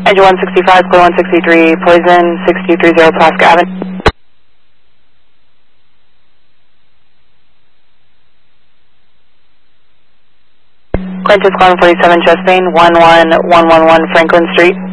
Engine 165, clear 163, poison 6230 Plaska Avenue. Quintus 147, chest pain, 11111 Franklin Street.